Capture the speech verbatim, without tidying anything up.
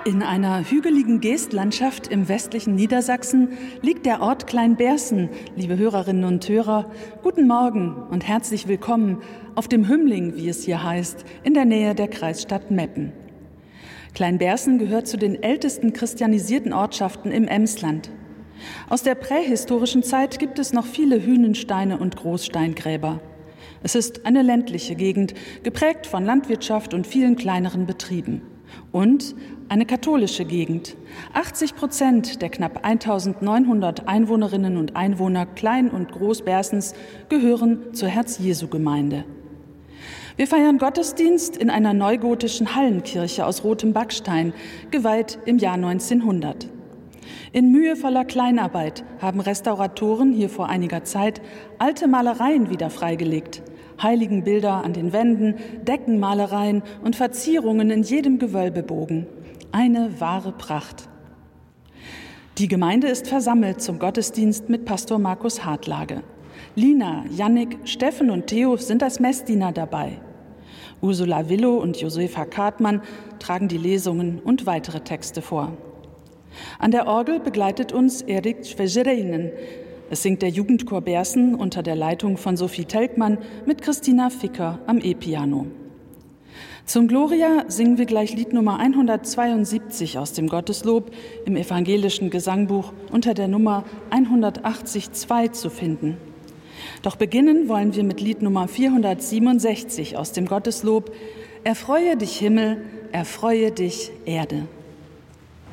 In einer hügeligen Geestlandschaft im westlichen Niedersachsen liegt der Ort Kleinberßen. Liebe Hörerinnen und Hörer, guten Morgen und herzlich willkommen auf dem Hümmling, wie es hier heißt, in der Nähe der Kreisstadt Meppen. Kleinberßen gehört zu den ältesten christianisierten Ortschaften im Emsland. Aus der prähistorischen Zeit gibt es noch viele Hünensteine und Großsteingräber. Es ist eine ländliche Gegend, geprägt von Landwirtschaft und vielen kleineren Betrieben. Und eine katholische Gegend. achtzig Prozent der knapp eintausendneunhundert Einwohnerinnen und Einwohner Klein- und Großbersens gehören zur Herz-Jesu-Gemeinde. Wir feiern Gottesdienst in einer neugotischen Hallenkirche aus rotem Backstein, geweiht im Jahr neunzehnhundert. In mühevoller Kleinarbeit haben Restauratoren hier vor einiger Zeit alte Malereien wieder freigelegt. Heiligenbilder an den Wänden, Deckenmalereien und Verzierungen in jedem Gewölbebogen. Eine wahre Pracht. Die Gemeinde ist versammelt zum Gottesdienst mit Pastor Markus Hartlage. Lina, Jannik, Steffen und Theo sind als Messdiener dabei. Ursula Willow und Josefa Kartmann tragen die Lesungen und weitere Texte vor. An der Orgel begleitet uns Erik Schwejereinen. Es singt der Jugendchor Berßen unter der Leitung von Sophie Telkmann mit Christina Ficker am E-Piano. Zum Gloria singen wir gleich Lied Nummer hundertzweiundsiebzig aus dem Gotteslob im evangelischen Gesangbuch unter der Nummer hundertachtzig zwei zu finden. Doch beginnen wollen wir mit Lied Nummer vierhundertsiebenundsechzig aus dem Gotteslob Erfreue dich Himmel, erfreue dich Erde.